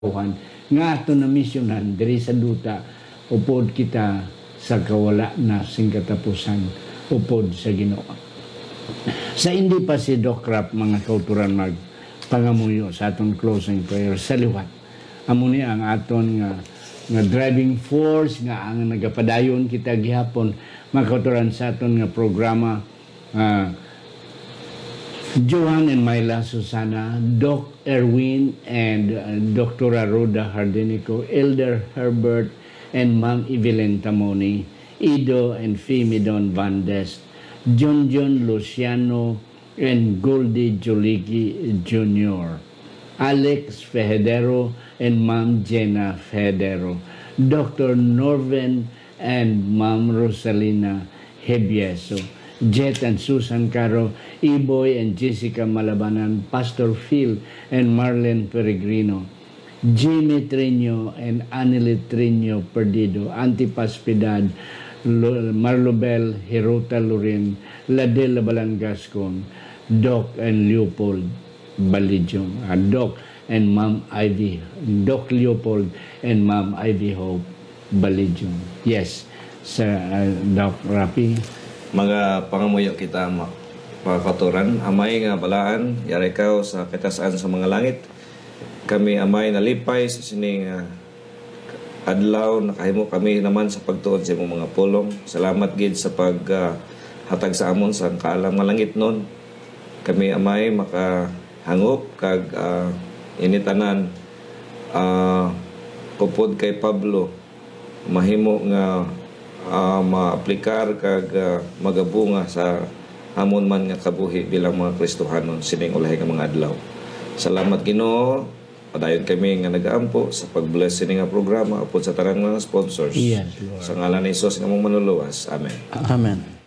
nga ato na misyonan diri sa duta upod kita sa kawala na sing katapusan upod sa Ginoo. Sa hindi pa si Doc Rap mga kauturan pangamuyo sa aton closing prayer sa liwat. Amo ni ang aton nga driving force nga ang nagapadayon kita gihapon mga kauturan sa aton nga programa. Johan and Myla Susana, Doc Erwin and Dr. Rhoda Hardenico, Elder Herbert and Ma'am Evelyn Tamoni, Ido and Femidon Vandes, John Luciano and Goldie Joligi Jr., Alex Federo and Ma'am Jenna Federo, Dr. Norven and Ma'am Rosalina Hebieso, Jet and Susan Caro, Iboy and Jessica Malabanan, Pastor Phil and Marlene Peregrino, Jimmy Trino and Anely Trino Perdido, Antipas Piedad, Marlobel Hirota Lorin, Ladela Balangascon, Doc and Leopold Balijong, Doc and Ma'am Ivy, Doc Leopold and Ma'am Ivy Hope Balijong. Yes, sa Doc Rapi. Mga pangamuyo kita mga katuran, amay nga balaan, yari ka sa katasaan sa mga langit. Kami amay nalipay sa sining adlaw, nakahimo kami naman sa pagtuon sa imong mga pulong. Salamat gid sa paghatag sa amon sa kaalam nga langit nun. Kami amay makahangop kag initanan kupod kay Pablo mahimo nga maaplikar kag magabunga sa amon man nga kabuhi bilang mga Kristohanon sining ulahi nga mga adlaw. Salamat Ginoo, padayon kami nga nagaampo sa pag-bless sining nga programa upod sa tanan mga sponsors. Yes, Lord. Sa ngalan ni Hesus nga mong manuluwas. Amen. Amen.